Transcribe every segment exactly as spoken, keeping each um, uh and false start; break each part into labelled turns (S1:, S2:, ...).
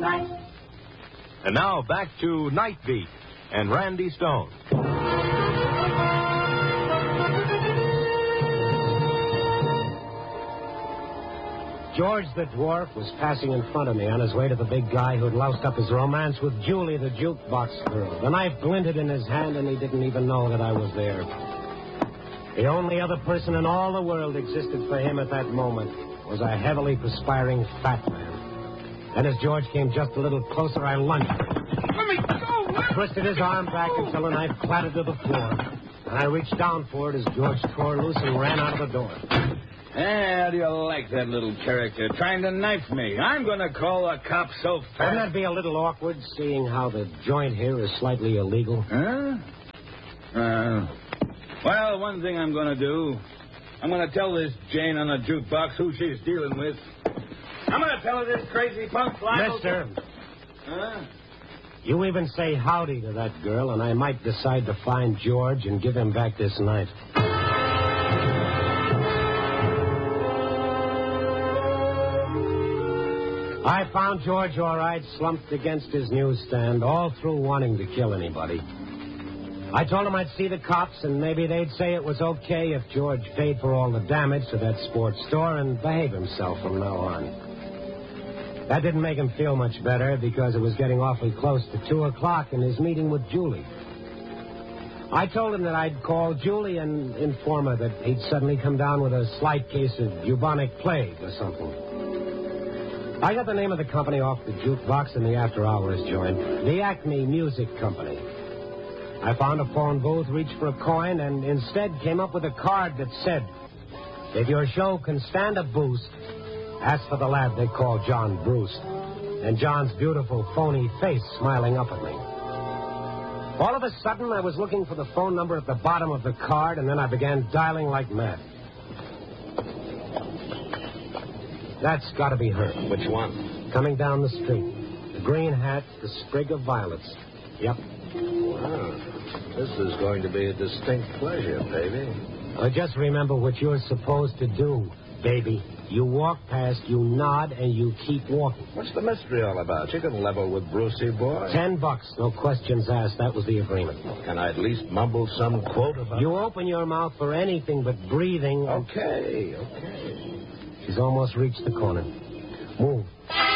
S1: night.
S2: And now back to Night Beat and Randy Stone.
S3: George the Dwarf was passing in front of me on his way to the big guy who'd loused up his romance with Julie, the jukebox girl. The knife glinted in his hand, and he didn't even know that I was there. The only other person in all the world existed for him at that moment was a heavily perspiring fat man. Then as George came just a little closer, I lunged.
S1: Let me go!
S3: I twisted his arm back until the knife clattered to the floor. And I reached down for it as George tore loose and ran out of the door.
S4: How do you like that little character trying to knife me? I'm going to call the cops so fast.
S3: Wouldn't that be a little awkward, seeing how the joint here is slightly illegal?
S4: Huh? Uh, well, one thing I'm going to do, I'm going to tell this Jane on the jukebox who she's dealing with. I'm going to tell her this crazy punk fly.
S3: Mister,
S4: Huh?
S3: you even say howdy to that girl, and I might decide to find George and give him back this knife. I found George all right, slumped against his newsstand, all through wanting to kill anybody. I told him I'd see the cops, and maybe they'd say it was okay if George paid for all the damage to that sports store and behave himself from now on. That didn't make him feel much better, because it was getting awfully close to two o'clock in his meeting with Julie. I told him that I'd call Julie and inform her that he'd suddenly come down with a slight case of bubonic plague or something. I got the name of the company off the jukebox in the after-hours joint, the Acme Music Company. I found a phone booth, reached for a coin, and instead came up with a card that said, if your show can stand a boost, ask for the lad they call John Bruce. And John's beautiful, phony face smiling up at me. All of a sudden, I was looking for the phone number at the bottom of the card, and then I began dialing like mad. That's got to be her.
S5: Which one?
S3: Coming down the street. The green hat, the sprig of violets. Yep.
S5: Wow. This is going to be a distinct pleasure, baby.
S3: Uh, just remember what you're supposed to do, baby. You walk past, you nod, and you keep walking.
S5: What's the mystery all about? You can level with Brucey, boy.
S3: Ten bucks, no questions asked. That was the agreement.
S5: Can I at least mumble some quote about
S3: You open your mouth for anything but breathing.
S5: Okay, okay.
S3: She's almost reached the corner. Move.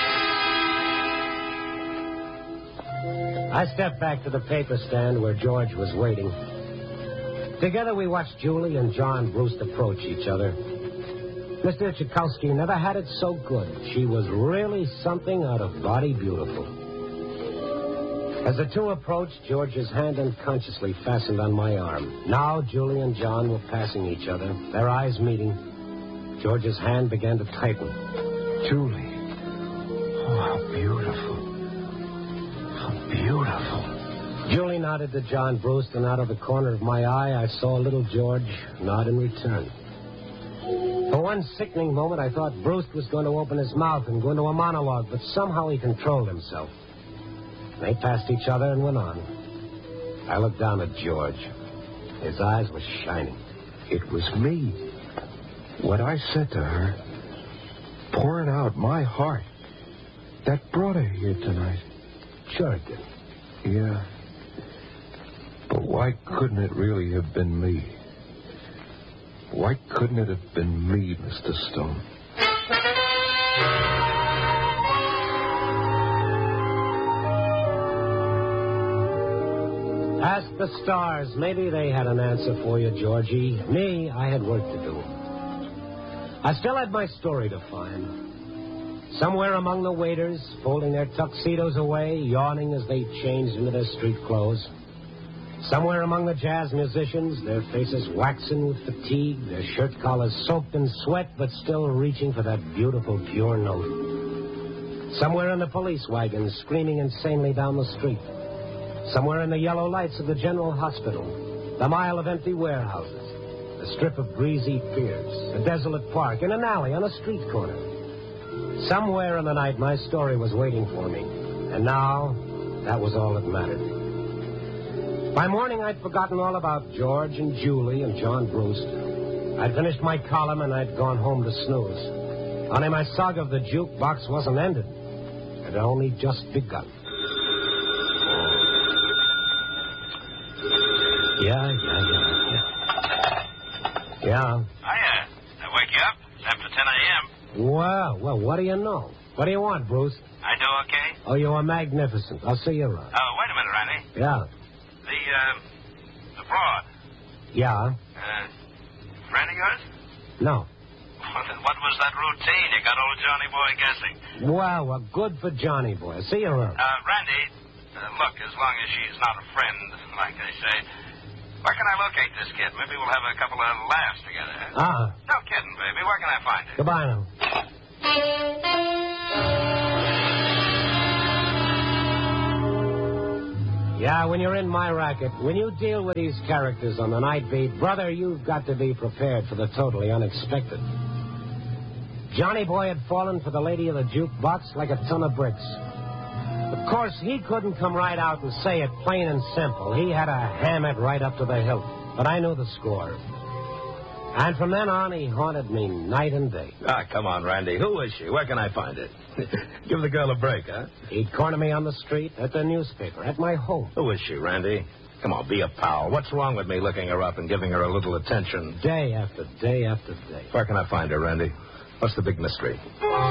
S3: I stepped back to the paper stand where George was waiting. Together we watched Julie and John Bruce approach each other. Mister Tchaikovsky never had it so good. She was really something out of body beautiful. As the two approached, George's hand unconsciously fastened on my arm. Now Julie and John were passing each other, their eyes meeting. George's hand began to tighten.
S5: Julie. Oh, how beautiful. How beautiful.
S3: Julie nodded to John Bruce, and out of the corner of my eye, I saw little George nod in return. For one sickening moment, I thought Bruce was going to open his mouth and go into a monologue, but somehow he controlled himself. They passed each other and went on. I looked down at George. His eyes were shining.
S6: It was me. What I said to her, pouring out my heart, that brought her here tonight.
S3: Sure it did.
S6: Yeah. But why couldn't it really have been me? Why couldn't it have been me, Mister Stone?
S3: Ask the stars. Maybe they had an answer for you, Georgie. Me, I had work to do. I still had my story to find. Somewhere among the waiters, folding their tuxedos away, yawning as they changed into their street clothes. Somewhere among the jazz musicians, their faces waxen with fatigue, their shirt collars soaked in sweat, but still reaching for that beautiful, pure note. Somewhere in the police wagons, screaming insanely down the street. Somewhere in the yellow lights of the General Hospital, the mile of empty warehouses, a strip of greasy piers, a desolate park, in an alley, on a street corner. Somewhere in the night, my story was waiting for me. And now, that was all that mattered. By morning, I'd forgotten all about George and Julie and John Bruce. I'd finished my column, and I'd gone home to snooze. Only my saga of the jukebox wasn't ended. It had only just begun. Yeah, yeah, yeah, yeah. Yeah.
S7: Hiya. I wake you up? It's after ten a.m.
S3: Well, well, what do you know? What do you want, Bruce?
S7: I do okay?
S3: Oh, you are magnificent. I'll see you around.
S7: Oh, wait a minute, Randy.
S3: Yeah.
S7: The, uh, the broad.
S3: Yeah?
S7: Uh, friend of yours?
S3: No.
S7: What was that routine you got old Johnny Boy guessing?
S3: Well, well, good for Johnny Boy. I'll see you around.
S7: Uh, Randy, uh, look, as long as she's not a friend, like they say, where can I locate this kid? Maybe we'll have a couple of laughs together.
S3: Uh-uh.
S7: No kidding, baby. Where can I find her?
S3: Goodbye now. Yeah, when you're in my racket, when you deal with these characters on the night beat, brother, you've got to be prepared for the totally unexpected. Johnny Boy had fallen for the lady of the jukebox like a ton of bricks. Of course, he couldn't come right out and say it plain and simple. He had to ham it right up to the hilt. But I knew the score. And from then on, he haunted me night and day.
S2: Ah, come on, Randy. Who is she? Where can I find her? Give the girl a break, huh?
S3: He'd corner me on the street, at the newspaper, at my home.
S2: Who is she, Randy? Come on, be a pal. What's wrong with me looking her up and giving her a little attention?
S3: Day after day after day.
S2: Where can I find her, Randy? What's the big mystery?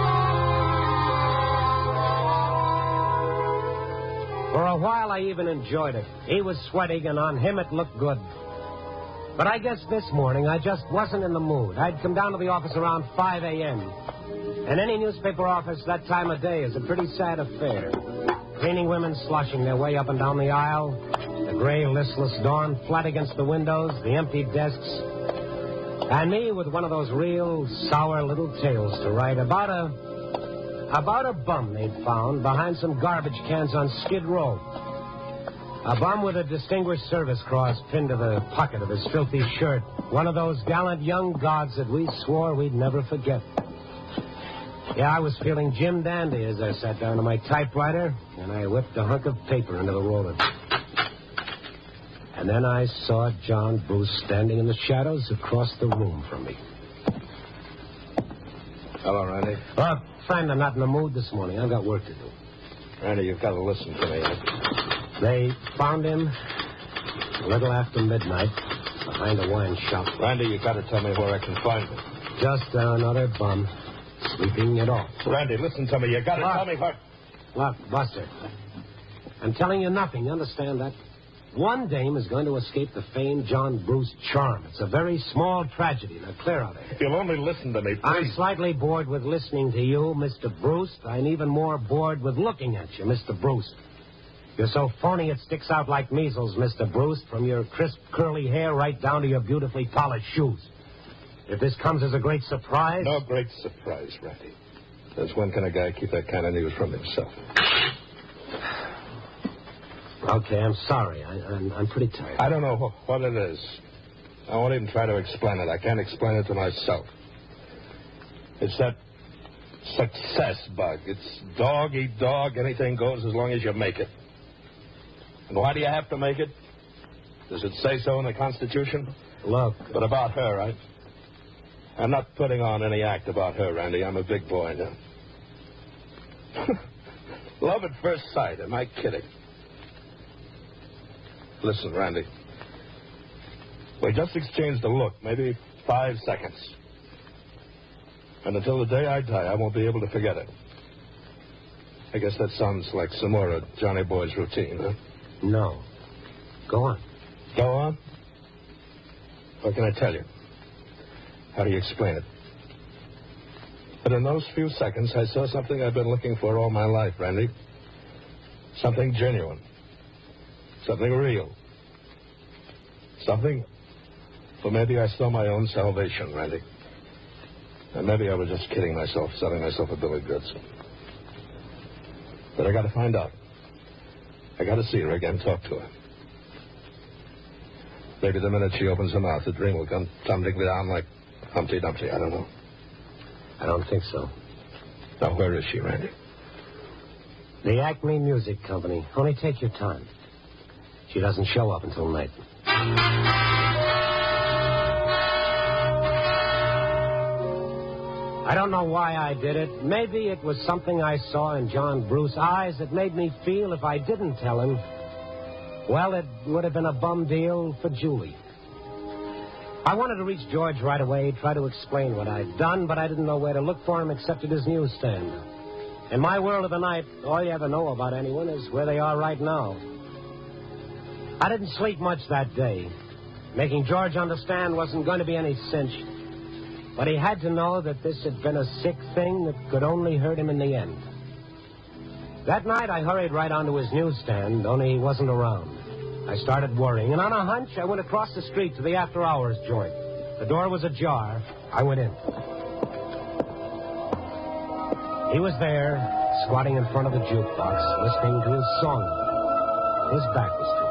S3: For a while, I even enjoyed it. He was sweating, and on him it looked good. But I guess this morning I just wasn't in the mood. I'd come down to the office around five a.m. And any newspaper office that time of day is a pretty sad affair. Cleaning women sloshing their way up and down the aisle, the gray, listless dawn flat against the windows, the empty desks, and me with one of those real sour little tales to write about a... about a bum they'd found behind some garbage cans on Skid Row. A bum with a Distinguished Service Cross pinned to the pocket of his filthy shirt. One of those gallant young gods that we swore we'd never forget. Yeah, I was feeling Jim Dandy as I sat down to my typewriter, and I whipped a hunk of paper into the roller. And then I saw John Bruce standing in the shadows across the room from me.
S6: Hello, Randy.
S3: Look, friend, I'm not in the mood this morning. I've got work to do.
S6: Randy, you've got to listen to me.
S3: They found him a little after midnight behind a wine shop.
S6: Randy, you've got to tell me where I can find him.
S3: Just another bum sleeping it off.
S6: Randy, listen to me. You got to
S3: What?
S6: tell me what...
S3: Look, Buster, I'm telling you nothing. You understand that? One dame is going to escape the famed John Bruce charm. It's a very small tragedy. Now, clear out of here.
S6: You'll only listen to me, please.
S3: I'm slightly bored with listening to you, Mister Bruce. I'm even more bored with looking at you, Mister Bruce. You're so phony it sticks out like measles, Mister Bruce, from your crisp, curly hair right down to your beautifully polished shoes. If this comes as a great surprise...
S6: No great surprise, Randy. Since when can a guy keep that kind of news from himself?
S3: Okay, I'm sorry. I, I'm, I'm pretty tired.
S6: I don't know wh- what it is. I won't even try to explain it. I can't explain it to myself. It's that success bug. It's dog eat dog. Anything goes as long as you make it. And why do you have to make it? Does it say so in the Constitution?
S3: Look.
S6: But about her, I... I'm not putting on any act about her, Randy. I'm a big boy now. Love at first sight. Am I kidding? Listen, Randy. We just exchanged a look, maybe five seconds. And until the day I die, I won't be able to forget it. I guess that sounds like some more of Johnny Boy's routine, huh?
S3: No. Go on.
S6: Go on? What can I tell you? How do you explain it? But in those few seconds, I saw something I've been looking for all my life, Randy. Something genuine. Something real. Something... Well, maybe I saw my own salvation, Randy. And maybe I was just kidding myself, selling myself a bill of goods. But I got to find out. I got to see her again, talk to her. Maybe the minute she opens her mouth, the dream will come tumbling down like Humpty Dumpty. I don't know.
S3: I don't think so.
S6: Now, where is she, Randy?
S3: The Acme Music Company. Only take your time. She doesn't show up until night. I don't know why I did it. Maybe it was something I saw in John Bruce's eyes that made me feel if I didn't tell him, well, it would have been a bum deal for Julie. I wanted to reach George right away, try to explain what I'd done, but I didn't know where to look for him except at his newsstand. In my world of the night, all you ever know about anyone is where they are right now. I didn't sleep much that day. Making George understand wasn't going to be any cinch. But he had to know that this had been a sick thing that could only hurt him in the end. That night, I hurried right onto his newsstand, only he wasn't around. I started worrying, and on a hunch, I went across the street to the after-hours joint. The door was ajar. I went in. He was there, squatting in front of the jukebox, listening to his song. His back was